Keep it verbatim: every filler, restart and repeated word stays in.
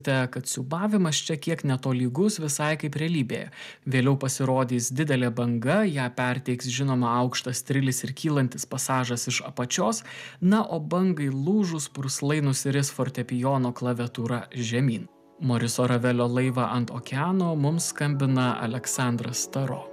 kad siūbavimas čia kiek netolygus visai kaip realybėje. Vėliau pasirodys didelė banga, ją perteiks žinoma aukštas trilis ir kylantis pasažas iš apačios, na, o bangai lūžus purslai nusiris fortepijono klaviatūra žemyn. Moriso Ravelio laivą ant okeano mums skambina Aleksandras Taro.